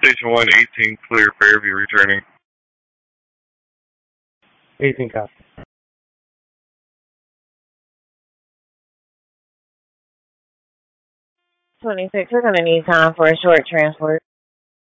Station 118, clear Fairview, returning. 18 copy. 26, we're going to need time for a short transport.